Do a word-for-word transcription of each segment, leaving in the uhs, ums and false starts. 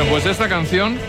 pues esta canción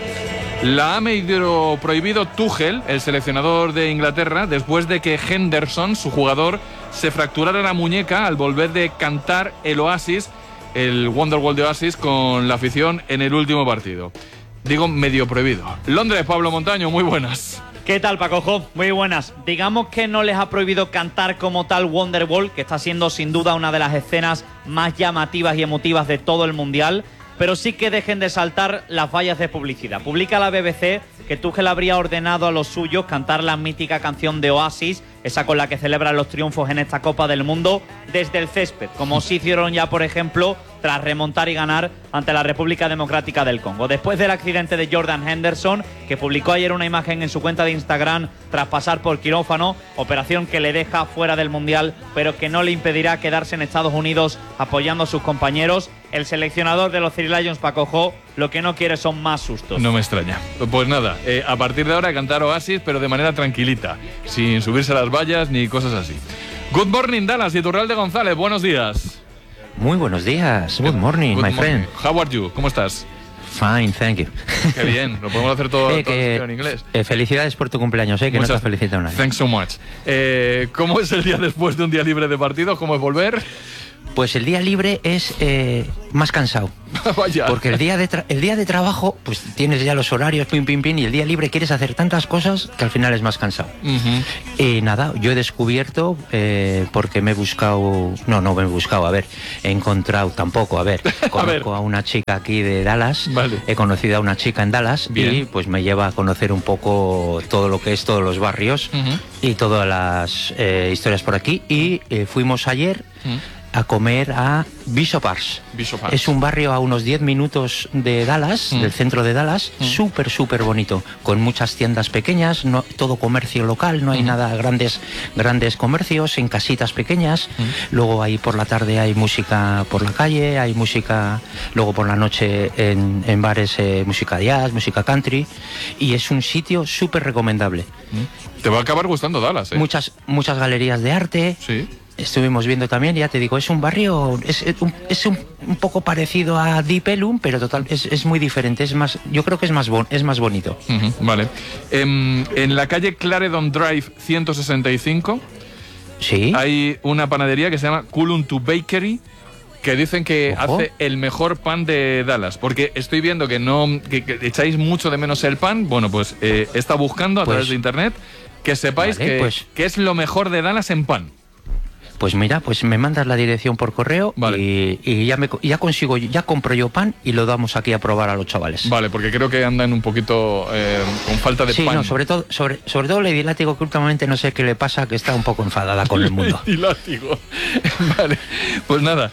la ha medio prohibido Tuchel, el seleccionador de Inglaterra, después de que Henderson, su jugador, se fracturara la muñeca al volver de cantar el Oasis, el Wonderwall de Oasis, con la afición en el último partido. Digo medio prohibido. Londres, Pablo Montaño, muy buenas. ¿Qué tal, Pacojo? Muy buenas. Digamos que no les ha prohibido cantar como tal Wonderwall, que está siendo sin duda una de las escenas más llamativas y emotivas de todo el Mundial, pero sí que dejen de saltar las vallas de publicidad. Publica la B B C que Tuchel habría ordenado a los suyos cantar la mítica canción de Oasis, esa con la que celebran los triunfos en esta Copa del Mundo, desde el césped, como sí hicieron ya, por ejemplo, tras remontar y ganar ante la República Democrática del Congo. Después del accidente de Jordan Henderson, que publicó ayer una imagen en su cuenta de Instagram tras pasar por quirófano, operación que le deja fuera del Mundial, pero que no le impedirá quedarse en Estados Unidos apoyando a sus compañeros, el seleccionador de los Three Lions, Pacojo, lo que no quiere son más sustos. No me extraña. Pues nada, eh, a partir de ahora cantar Oasis, pero de manera tranquilita, sin subirse a las vallas ni cosas así. Good morning, Dallas, y Iturralde González, buenos días. Muy buenos días. Good morning, Good my morning. friend. How are you? ¿Cómo estás? Fine, thank you. Qué bien, lo podemos hacer todo, eh, todo que, en inglés. Eh, felicidades por tu cumpleaños, eh, que Muchas, no te has felicitado nadie. Thanks so much. Eh, ¿Cómo es el día después de un día libre de partido? ¿Cómo es volver? Pues el día libre es eh, más cansado. Vaya. Porque el día de tra- el día de trabajo, pues tienes ya los horarios, pim, pim, pim, y el día libre quieres hacer tantas cosas que al final es más cansado. Uh-huh. Y nada, yo he descubierto, eh, porque me he buscado, no, no me he buscado, a ver, he encontrado tampoco, a ver, conozco a, ver. a una chica aquí de Dallas, vale. He conocido a una chica en Dallas. Bien. Y pues me lleva a conocer un poco todo lo que es todos los barrios uh-huh. y todas las eh, historias por aquí, y eh, fuimos ayer uh-huh. a comer a Bishop Arts. Bishop Arts. Es un barrio a unos diez minutos de Dallas, mm. del centro de Dallas, mm. súper, súper bonito, con muchas tiendas pequeñas, no, todo comercio local, no hay mm. nada, grandes, grandes comercios, en casitas pequeñas. Mm. Luego ahí por la tarde hay música por la calle, hay música, luego por la noche en, en bares, eh, música jazz, música country, y es un sitio súper recomendable. Mm. Te va a acabar gustando Dallas, ¿eh? Muchas, muchas galerías de arte. Sí. Estuvimos viendo también, ya te digo, es un barrio, es, es, un, es un, un poco parecido a Deep Ellum, pero total, es, es muy diferente, es más, yo creo que es más, bon, es más bonito. Uh-huh, vale. Eh, en la calle Clarendon Drive ciento sesenta y cinco, ¿sí? Hay una panadería que se llama Kuluntu Bakery, que dicen que Ojo. hace el mejor pan de Dallas, porque estoy viendo que no que, que echáis mucho de menos el pan. Bueno, pues eh, he estado buscando a pues, través de internet que sepáis vale, que, pues, que es lo mejor de Dallas en pan. Pues mira, pues me mandas la dirección por correo, vale. y, y ya me ya consigo, ya compro yo pan y lo damos aquí a probar a los chavales. Vale, porque creo que andan un poquito eh, con falta de sí, pan. Sí, no, sobre todo, sobre, sobre todo Lady Látigo, que últimamente no sé qué le pasa, que está un poco enfadada con el mundo. Lady Látigo. Vale, pues nada,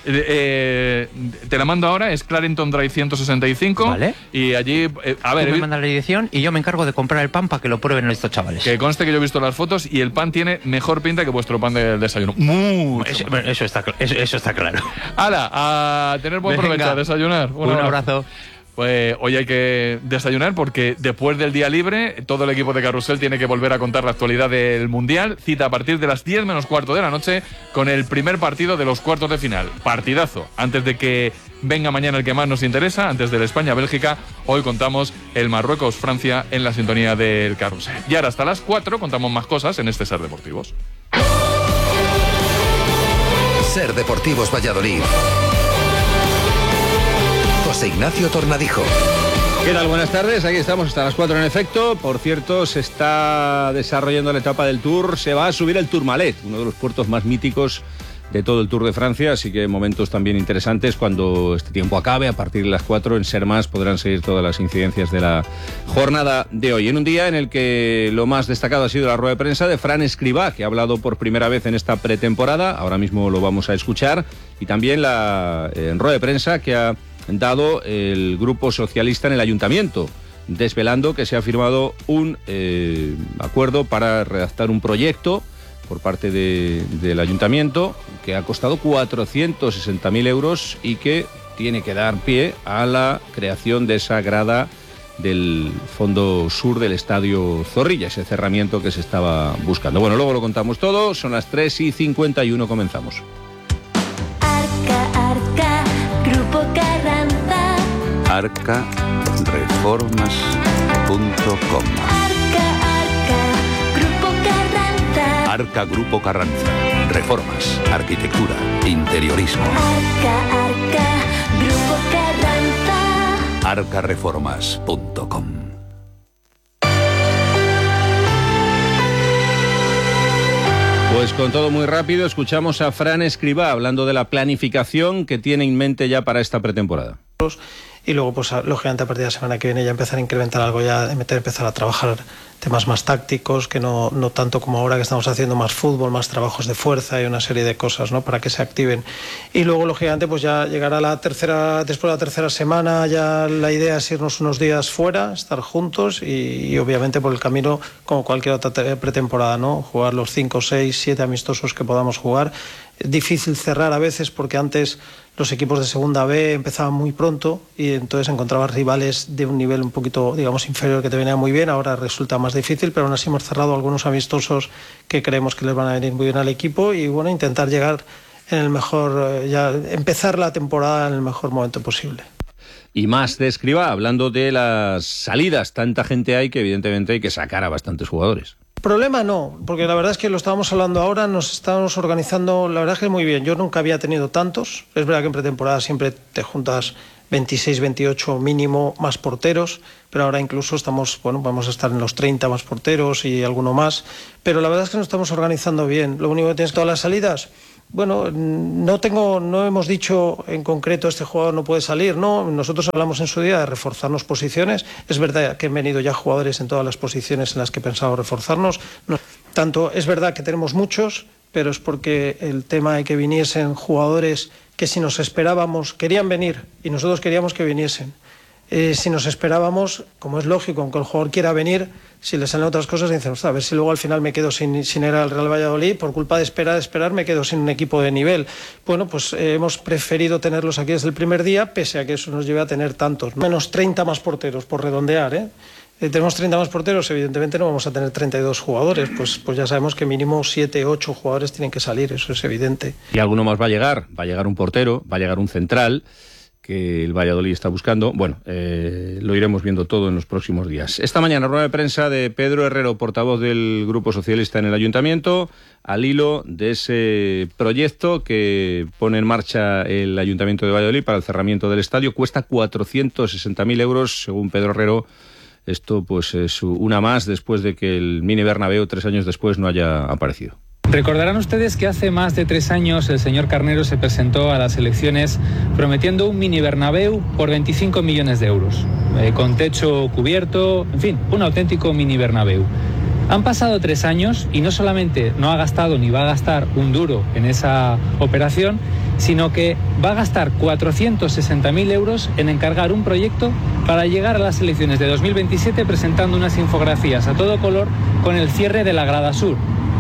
eh, te la mando ahora, es Clarendon Drive ciento sesenta y cinco. Vale. Y allí, eh, a ver... Tú me mandas la dirección y yo me encargo de comprar el pan para que lo prueben estos chavales. Que conste que yo he visto las fotos y el pan tiene mejor pinta que vuestro pan del desayuno. Mucho. Eso, eso está, eso, eso está claro. ¡Hala! A tener buen Venga, provecho, a desayunar. Un, un abrazo. Pues hoy hay que desayunar porque después del día libre todo el equipo de Carrusel tiene que volver a contar la actualidad del Mundial. Cita a partir de las diez menos cuarto de la noche con el primer partido de los cuartos de final. Partidazo. Antes de que venga mañana el que más nos interesa, antes del España-Bélgica, hoy contamos el Marruecos-Francia en la sintonía del Carrusel. Y ahora hasta las cuatro contamos más cosas en este Ser Deportivos. Ser Deportivos Valladolid. José Ignacio Tornadijo. ¿Qué tal? Buenas tardes, aquí estamos hasta las cuatro en efecto. Por cierto, se está desarrollando la etapa del Tour, se va a subir el Tourmalet, uno de los puertos más míticos de todo el Tour de Francia, así que momentos también interesantes cuando este tiempo acabe. A partir de las cuatro en Ser Más podrán seguir todas las incidencias de la jornada de hoy, en un día en el que lo más destacado ha sido la rueda de prensa de Fran Escribá, que ha hablado por primera vez en esta pretemporada, ahora mismo lo vamos a escuchar, y también la eh, rueda de prensa que ha dado el Grupo Socialista en el Ayuntamiento, desvelando que se ha firmado un eh, acuerdo para redactar un proyecto por parte de, del Ayuntamiento que ha costado cuatrocientos sesenta mil euros y que tiene que dar pie a la creación de esa grada del fondo sur del Estadio Zorrilla, ese cerramiento que se estaba buscando. Bueno, luego lo contamos todo, son las tres y cincuenta y uno, comenzamos. Arca, Arca, Grupo Carranza. Arca reformas punto com. Arca Grupo Carranza. Reformas, arquitectura, interiorismo. Arca, Arca, Grupo Carranza. arca reformas punto com. Pues con todo muy rápido, escuchamos a Fran Escribá hablando de la planificación que tiene en mente ya para esta pretemporada. Y luego, pues lógicamente a partir de la semana que viene ya empezar a incrementar algo, ya meter, empezar a trabajar temas más tácticos, que no, no tanto como ahora que estamos haciendo más fútbol, más trabajos de fuerza y una serie de cosas, ¿no?, para que se activen. Y luego, lógicamente, pues ya llegará la tercera, después de la tercera semana, ya la idea es irnos unos días fuera, estar juntos y, y obviamente por el camino, como cualquier otra pretemporada, ¿no?, jugar los cinco, seis, siete amistosos que podamos jugar. Es difícil cerrar a veces porque antes los equipos de segunda B empezaban muy pronto y entonces encontrabas rivales de un nivel un poquito, digamos, inferior que te venía muy bien. Ahora resulta más difícil, pero aún así hemos cerrado algunos amistosos que creemos que les van a venir muy bien al equipo y bueno, intentar llegar en el mejor, ya empezar la temporada en el mejor momento posible. Y más de Escribá, hablando de las salidas. Tanta gente hay que evidentemente hay que sacar a bastantes jugadores. Problema no, porque la verdad es que lo estábamos hablando ahora, nos estamos organizando, la verdad es que muy bien. Yo nunca había tenido tantos, es verdad que en pretemporada siempre te juntas veintiséis, veintiocho mínimo más porteros, pero ahora incluso estamos, bueno, vamos a estar en los treinta más porteros y alguno más, pero la verdad es que nos estamos organizando bien. Lo único que tienes todas las salidas, bueno, no tengo, no hemos dicho en concreto este jugador no puede salir, no, nosotros hablamos en su día de reforzarnos posiciones, es verdad que han venido ya jugadores en todas las posiciones en las que pensamos reforzarnos, no, tanto es verdad que tenemos muchos, pero es porque el tema de que viniesen jugadores que si nos esperábamos, querían venir y nosotros queríamos que viniesen. Eh, si nos esperábamos, como es lógico, aunque el jugador quiera venir, si le salen otras cosas, dicen, a ver si luego al final me quedo sin, sin ir al Real Valladolid, por culpa de esperar, esperar, me quedo sin un equipo de nivel. Bueno, pues eh, hemos preferido tenerlos aquí desde el primer día, pese a que eso nos lleve a tener tantos, menos treinta más porteros, por redondear, ¿eh? Eh, tenemos treinta más porteros, evidentemente no vamos a tener treinta y dos jugadores, pues, pues ya sabemos que mínimo siete, ocho jugadores tienen que salir, eso es evidente. Y alguno más va a llegar, va a llegar un portero, va a llegar un central, que el Valladolid está buscando. Bueno, eh, lo iremos viendo todo en los próximos días. Esta mañana, rueda de prensa de Pedro Herrero, portavoz del Grupo Socialista en el Ayuntamiento, al hilo de ese proyecto que pone en marcha el Ayuntamiento de Valladolid para el cerramiento del estadio. Cuesta cuatrocientos sesenta mil euros, según Pedro Herrero. Esto pues es una más después de que el Mini Bernabéu tres años después no haya aparecido. Recordarán ustedes que hace más de tres años el señor Carnero se presentó a las elecciones prometiendo un Mini Bernabéu por veinticinco millones de euros, eh, con techo cubierto, en fin, un auténtico Mini Bernabéu. Han pasado tres años y no solamente no ha gastado ni va a gastar un duro en esa operación, sino que va a gastar cuatrocientos sesenta mil euros en encargar un proyecto para llegar a las elecciones de dos mil veintisiete presentando unas infografías a todo color con el cierre de la grada sur.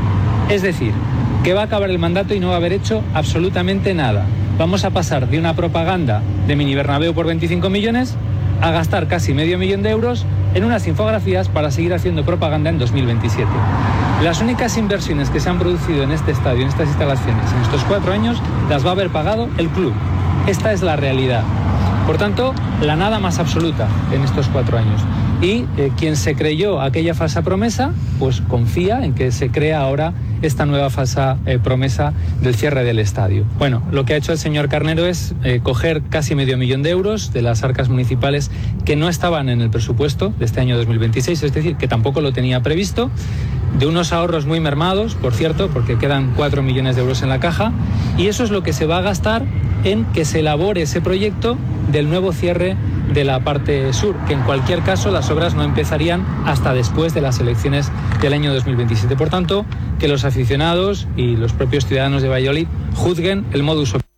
Es decir, que va a acabar el mandato y no va a haber hecho absolutamente nada. Vamos a pasar de una propaganda de Mini Bernabéu por veinticinco millones a gastar casi medio millón de euros en unas infografías para seguir haciendo propaganda en dos mil veintisiete. Las únicas inversiones que se han producido en este estadio, en estas instalaciones, en estos cuatro años, las va a haber pagado el club. Esta es la realidad. Por tanto, la nada más absoluta en estos cuatro años. Y eh, quien se creyó aquella falsa promesa, pues confía en que se crea ahora esta nueva falsa eh, promesa del cierre del estadio. Bueno, lo que ha hecho el señor Carnero es eh, coger casi medio millón de euros de las arcas municipales que no estaban en el presupuesto de este año dos mil veintiséis, es decir, que tampoco lo tenía previsto, de unos ahorros muy mermados, por cierto, porque quedan cuatro millones de euros en la caja, y eso es lo que se va a gastar en que se elabore ese proyecto del nuevo cierre de la parte sur, que en cualquier caso las obras no empezarían hasta después de las elecciones del año dos mil veintisiete. Por tanto, que los aficionados y los propios ciudadanos de Valladolid juzguen el modus operandi.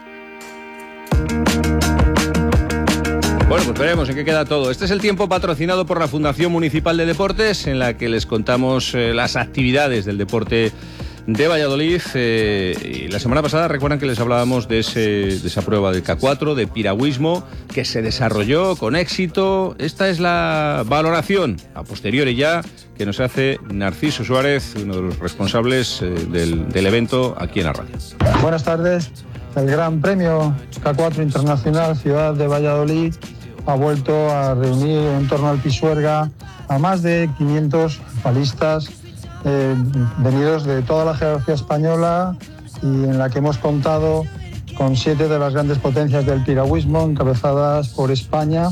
Bueno, pues veremos en qué queda todo. Este es el tiempo patrocinado por la Fundación Municipal de Deportes, en la que les contamos eh, las actividades del deporte de Valladolid. Eh, y la semana pasada recuerdan que les hablábamos de, ese, de esa prueba del K cuatro, de piragüismo, que se desarrolló con éxito. Esta es la valoración, a posteriori ya, que nos hace Narciso Suárez, uno de los responsables eh, del, del evento aquí en la radio. Buenas tardes. El Gran Premio K cuatro Internacional Ciudad de Valladolid ha vuelto a reunir en torno al Pisuerga a más de quinientos palistas eh, venidos de toda la geografía española, y en la que hemos contado con siete de las grandes potencias del piragüismo, encabezadas por España,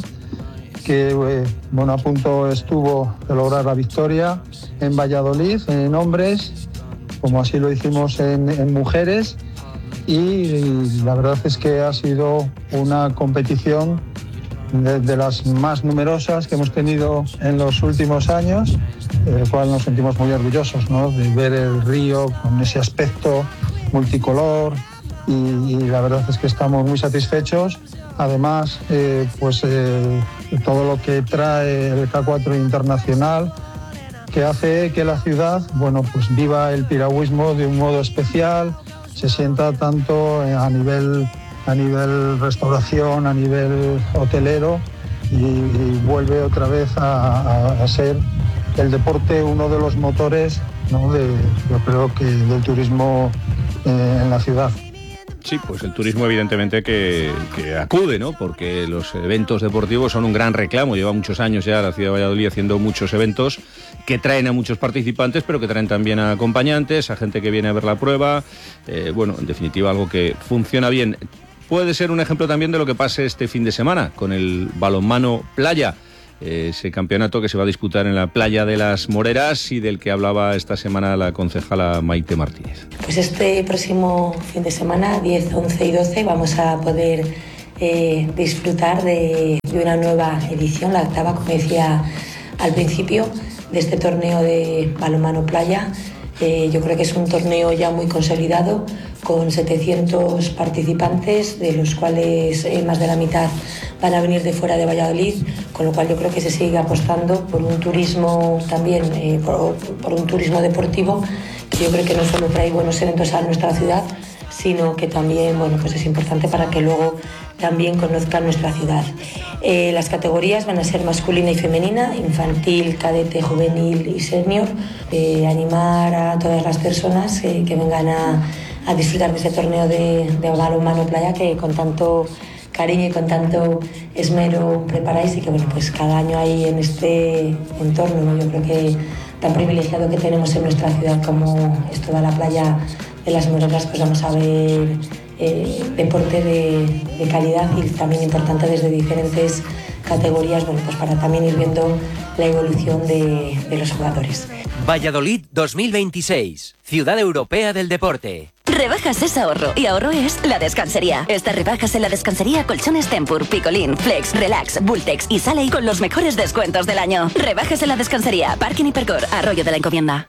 que eh, bueno, a punto estuvo de lograr la victoria en Valladolid en hombres, como así lo hicimos en, en mujeres, y, y la verdad es que ha sido una competición de, de las más numerosas que hemos tenido en los últimos años, del cual nos sentimos muy orgullosos, ¿no?, de ver el río con ese aspecto multicolor, y, y la verdad es que estamos muy satisfechos. Además, eh, pues eh, todo lo que trae el K cuatro Internacional, que hace que la ciudad, bueno, pues viva el piragüismo de un modo especial, se sienta tanto a nivel, a nivel restauración, a nivel hotelero, y, y vuelve otra vez a, a, a ser el deporte uno de los motores, ¿no?, de, yo creo que del turismo eh, en la ciudad. Sí, pues el turismo evidentemente que, que acude, ¿no? Porque los eventos deportivos son un gran reclamo. Lleva muchos años ya la ciudad de Valladolid haciendo muchos eventos que traen a muchos participantes, pero que traen también a acompañantes, a gente que viene a ver la prueba. Eh, bueno, en definitiva, algo que funciona bien. Puede ser un ejemplo también de lo que pase este fin de semana con el balonmano playa. Ese campeonato que se va a disputar en la playa de las Moreras y del que hablaba esta semana la concejala Maite Martínez. Pues este próximo fin de semana, diez, once y doce, vamos a poder eh, disfrutar de, de una nueva edición, la octava, como decía al principio, de este torneo de balonmano playa. Eh, yo creo que es un torneo ya muy consolidado, con setecientos participantes, de los cuales eh, más de la mitad van a venir de fuera de Valladolid, con lo cual yo creo que se sigue apostando por un turismo también, eh, por, por un turismo deportivo, que yo creo que no solo trae buenos eventos a nuestra ciudad, sino que también, bueno, pues es importante para que luego también conozcan nuestra ciudad. Eh, las categorías van a ser masculina y femenina, infantil, cadete, juvenil y senior. Eh, animar a todas las personas eh, que vengan a, a disfrutar de este torneo de, de balonmano playa que con tanto cariño y con tanto esmero preparáis, y que bueno, pues cada año hay en este entorno, ¿no? Yo creo que tan privilegiado que tenemos en nuestra ciudad como es toda la playa de las Moreras, pues vamos a ver eh, deporte de, de calidad, y también importante desde diferentes categorías, bueno, pues para también ir viendo la evolución de, de los jugadores. Valladolid dos mil veintiséis, Ciudad Europea del Deporte. Rebajas es ahorro, y ahorro es La Descansería. Estas rebajas en La Descansería: colchones Tempur, Picolín, Flex, Relax, Bultex y Sale con los mejores descuentos del año. Rebajas en La Descansería, Parking Hipercor, Arroyo de la Encomienda.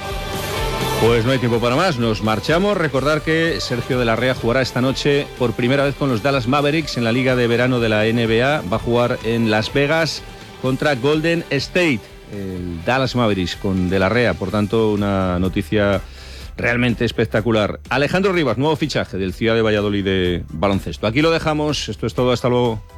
Pues no hay tiempo para más, nos marchamos. Recordar que Sergio de la Rea jugará esta noche por primera vez con los Dallas Mavericks en la Liga de Verano de la N B A. Va a jugar en Las Vegas contra Golden State, el Dallas Mavericks con de la Rea. Por tanto, una noticia realmente espectacular. Alejandro Rivas, nuevo fichaje del Ciudad de Valladolid de baloncesto. Aquí lo dejamos, esto es todo, hasta luego.